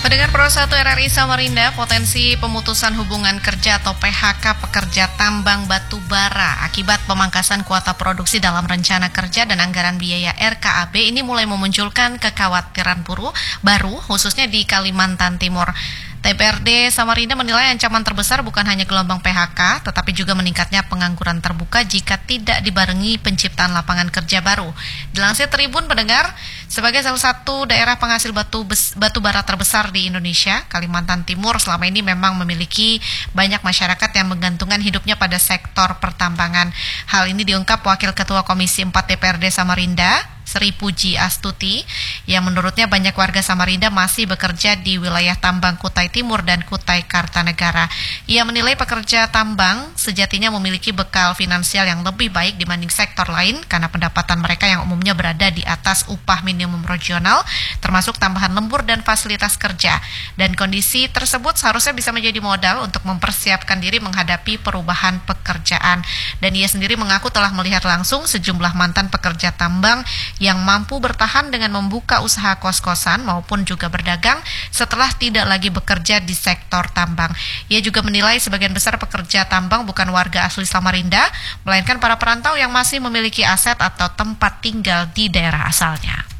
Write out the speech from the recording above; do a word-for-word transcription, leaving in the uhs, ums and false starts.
Pendengar Pro satu R R I Samarinda, potensi pemutusan hubungan kerja atau P H K pekerja tambang batu bara akibat pemangkasan kuota produksi dalam rencana kerja dan anggaran biaya R K A B ini mulai memunculkan kekhawatiran buruh baru khususnya di Kalimantan Timur. D P R D Samarinda menilai ancaman terbesar bukan hanya gelombang P H K, tetapi juga meningkatnya pengangguran terbuka jika tidak dibarengi penciptaan lapangan kerja baru. Dilansir Tribun pendengar, sebagai salah satu daerah penghasil batu batu bara terbesar di Indonesia, Kalimantan Timur selama ini memang memiliki banyak masyarakat yang menggantungkan hidupnya pada sektor pertambangan. Hal ini diungkap Wakil Ketua Komisi empat D P R D Samarinda, Sri Puji Astuti, yang menurutnya banyak warga Samarinda masih bekerja di wilayah tambang Kutai Timur dan Kutai Kartanegara. Ia menilai pekerja tambang sejatinya memiliki bekal finansial yang lebih baik dibanding sektor lain karena pendapatan mereka yang umumnya berada di atas upah minimum regional, termasuk tambahan lembur dan fasilitas kerja. Dan kondisi tersebut seharusnya bisa menjadi modal untuk mempersiapkan diri menghadapi perubahan pekerjaan. Dan ia sendiri mengaku telah melihat langsung sejumlah mantan pekerja tambang yang mampu bertahan dengan membuka usaha kos-kosan maupun juga berdagang setelah tidak lagi bekerja di sektor tambang. Ia juga menilai sebagian besar pekerja tambang bukan warga asli Samarinda, melainkan para perantau yang masih memiliki aset atau tempat tinggal di daerah asalnya.